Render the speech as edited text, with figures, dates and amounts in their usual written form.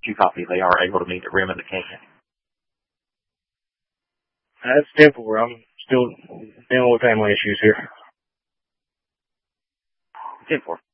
you copy they are able to meet the rim of the can. That's typical. I'm still dealing with family issues here. 10-4.